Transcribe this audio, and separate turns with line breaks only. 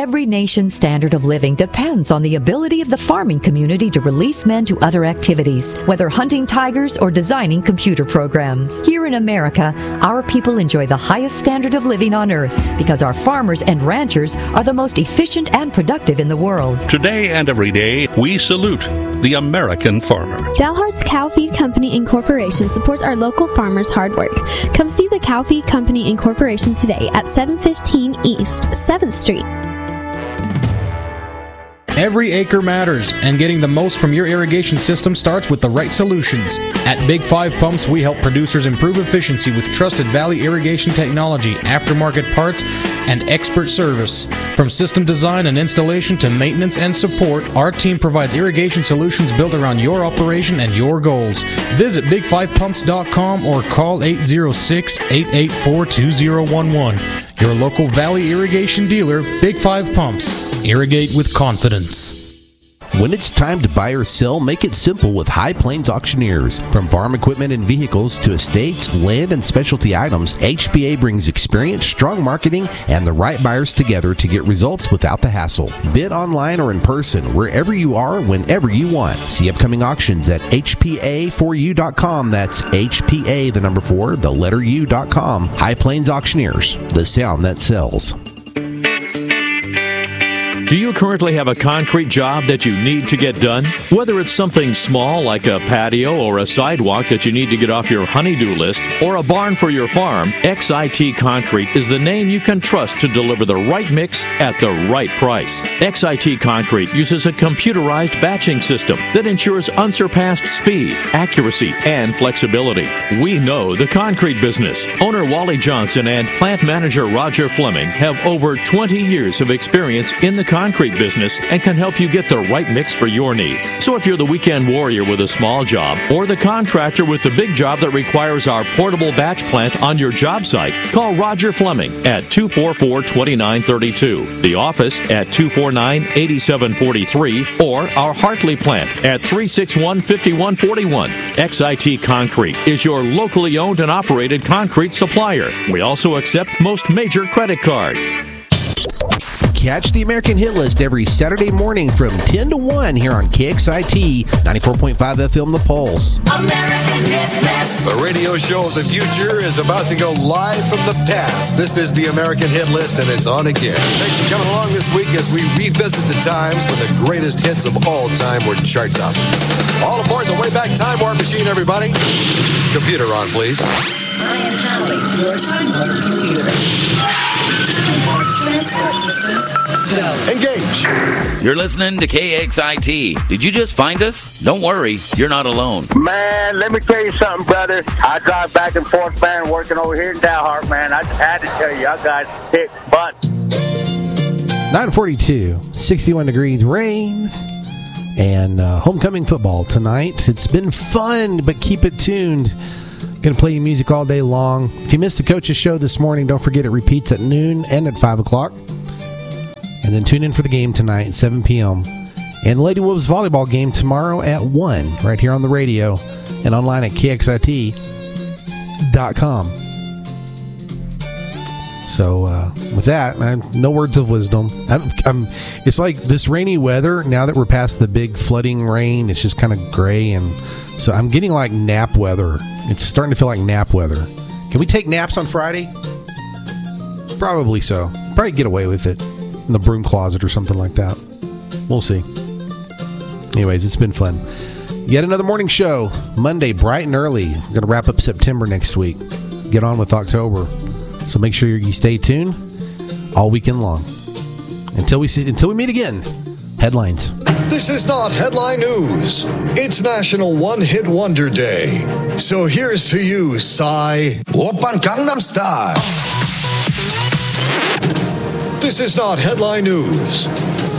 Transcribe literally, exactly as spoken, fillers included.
Every nation's standard of living depends on the ability of the farming community to release men to other activities, whether hunting tigers or designing computer programs. Here in America, our people enjoy the highest standard of living on earth because our farmers and ranchers are the most efficient and productive in the world.
Today and every day, we salute the American farmer.
Dalhart's Cow Feed Company Incorporation supports our local farmers' hard work. Come see the Cow Feed Company Incorporation today at seven fifteen East seventh Street.
Every acre matters, and getting the most from your irrigation system starts with the right solutions. At Big Five Pumps, we help producers improve efficiency with trusted Valley irrigation technology, aftermarket parts, and expert service. From system design and installation to maintenance and support, our team provides irrigation solutions built around your operation and your goals. Visit big five pumps dot com or call eight zero six, eight eight four, two zero one one. Your local Valley irrigation dealer, Big Five Pumps. Irrigate with confidence.
When it's time to buy or sell, make it simple with High Plains Auctioneers. From farm equipment and vehicles to estates, land, and specialty items, H P A brings experience, strong marketing, and the right buyers together to get results without the hassle. Bid online or in person, wherever you are, whenever you want. See upcoming auctions at H P A four U dot com. That's H P A, the number four, the letter U dot com. High Plains Auctioneers, the sound that sells.
Do you currently have a concrete job that you need to get done? Whether it's something small like a patio or a sidewalk that you need to get off your honey-do list, or a barn for your farm, X I T Concrete is the name you can trust to deliver the right mix at the right price. X I T Concrete uses a computerized batching system that ensures unsurpassed speed, accuracy, and flexibility. We know the concrete business. Owner Wally Johnson and plant manager Roger Fleming have over twenty years of experience in the concrete business and can help you get the right mix for your needs. So if you're the weekend warrior with a small job or the contractor with the big job that requires our portable batch plant on your job site, call Roger Fleming at two four four, two nine three two, the office at two four nine, eight seven four three, or our Hartley plant at three six one, five one four one. X I T Concrete is your locally owned and operated concrete supplier. We also accept most major credit cards.
Catch the American Hit List every Saturday morning from ten to one here on K X I T ninety-four point five F M The Pulse.
American Hit List. The radio show of the future is about to go live from the past. This is the American Hit List, and it's on again. Thanks for coming along this week as we revisit the times when the greatest hits of all time were chart toppers. All aboard the Wayback Time Warp Machine, everybody. Computer on, please.
I am Hallie, your Time Warp computer. Time Warp transport systems, go.
Engage.
You're listening to K X I T. Did you just find us? Don't worry, you're not alone.
Man, let me tell you something, brother. I drive back and forth, man, working over here in Dalhart, man. I just had to tell you, I got hit butt.
nine forty-two, sixty-one degrees, rain, and uh, homecoming football tonight. It's been fun, but keep it tuned. Going to play you music all day long. If you missed the coach's show this morning, don't forget it repeats at noon and at five o'clock. And then tune in for the game tonight at seven p.m. And the Lady Wolves volleyball game tomorrow at one, right here on the radio and online at K X I T dot com. So uh, with that, man, no words of wisdom. I'm, I'm, it's like this rainy weather, now that we're past the big flooding rain, it's just kind of gray. And so I'm getting like nap weather. It's starting to feel like nap weather. Can we take naps on Friday? Probably so. Probably get away with it in the broom closet or something like that. We'll see. Anyways, it's been fun. Yet another morning show. Monday, bright and early. We're going to wrap up September next week. Get on with October. So make sure you stay tuned all weekend long. Until we see, until we meet again. Headlines.
This is not headline news. It's National One Hit Wonder Day. So here's to you, Psy. Oppan Gangnam Style. This is not headline news.